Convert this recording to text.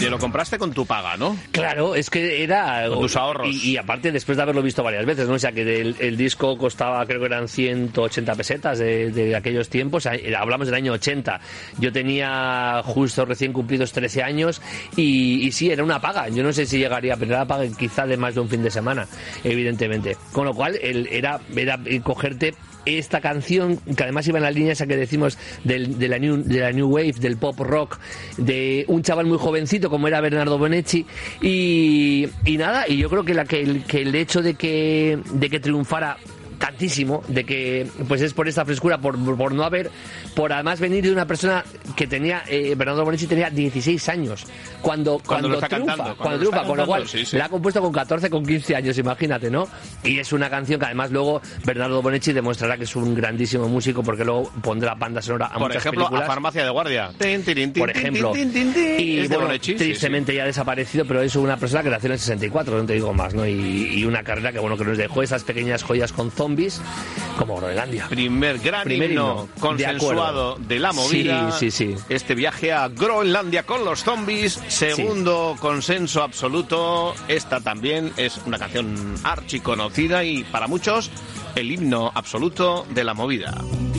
te lo compraste con tu paga, ¿no? Claro, es que era... Con tus ahorros. Y aparte, después de haberlo visto varias veces, ¿no? O sea, que el disco costaba, creo que eran 180 pesetas de aquellos tiempos. Hablamos del año 80. Yo tenía justo recién cumplidos 13 años y sí, era una paga. Yo no sé si llegaría, pero era una paga quizá de más de un fin de semana, evidentemente. Con lo cual, era cogerte esta canción, que además iba en la línea esa que decimos de la new wave, del pop rock, de un chaval muy jovencito como era Bernardo Bonetti, y nada, y yo creo que el hecho de que triunfara tantísimo, de que pues es por esta frescura, por no haber, por además venir de una persona que tenía, Bernardo Bonetti tenía 16 años cuando triunfa, con lo cual sí. la ha compuesto con 14, con 15 años, imagínate, ¿no? Y es una canción que además luego Bernardo Bonetti demostrará que es un grandísimo músico, porque luego pondrá banda sonora a muchas películas. Por ejemplo, a Farmacia de Guardia. Por ejemplo. Y bueno, Bonetti, tristemente ya ha desaparecido, pero es una persona que nació en el 64, no te digo más, ¿no? Y una carrera que nos dejó esas pequeñas joyas con zombies como Groenlandia. Primer himno consensuado de la movida. Sí. Este viaje a Groenlandia con los zombies. Segundo consenso absoluto. Esta también es una canción archiconocida y para muchos el himno absoluto de la movida.